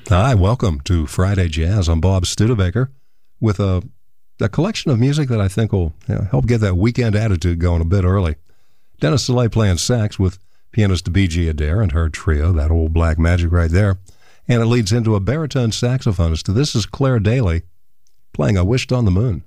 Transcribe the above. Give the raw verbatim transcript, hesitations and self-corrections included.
Hi, welcome to Friday Jazz. I'm Bob Studebaker with a, a collection of music that I think will you know, help get that weekend attitude going a bit early. Dennis Soleil playing sax with pianist B G Adair and her trio, that old black magic right there. And it leads into a baritone saxophonist. This is Claire Daly playing I Wished on the Moon.